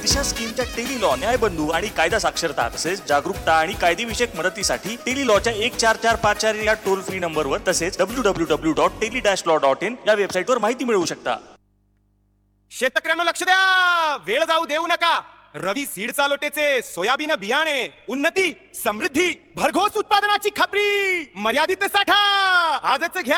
दिशा स्कीमच्या tele law न्यायबंधू आणि कायदा साक्षरता तसेच जागरूकता आणि कायदेविषयक मदतीसाठी टेली लॉच्या 14454 या टोल फ्री नंबरवर तसेच www.tele-law.in या वेबसाईटवर माहिती मिळवू शकता. शेतकऱ्यांना लक्ष द्या, वेळ जाऊ देऊ नका. रवी सीड चालोटेचे सोयाबीन बियाणे उन्नती समृद्धी भरघोस उत्पादनाची खात्री मर्यादित साठा आजच घ्या.